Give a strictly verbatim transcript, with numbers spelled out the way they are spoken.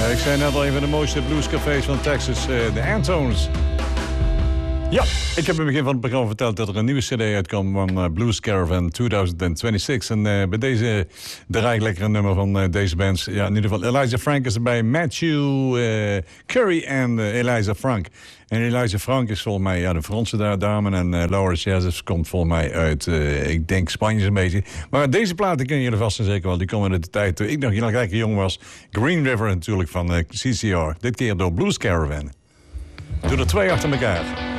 Uh, ik zei net al, een van de mooiste bluescafés van Texas, uh, de Antones. Ja, ik heb in het begin van het programma verteld dat er een nieuwe cd uitkwam van uh, Blues Caravan tweeduizend tweeëntwintig. En uh, bij deze draai ik lekker een nummer van uh, deze bands. Ja, in ieder geval Eliza Frank is erbij, Matthew uh, Curry en uh, Eliza Frank. En Eliza Frank is volgens mij ja, de Franse dame. En uh, Laura Jazef komt volgens mij uit, uh, ik denk Spanje zo'n beetje. Maar deze platen ken je er vast en zeker wel. Die komen uit de tijd toen ik nog heel erg jong was. Green River natuurlijk van uh, C C R. Dit keer door Blues Caravan. Doe er twee achter elkaar.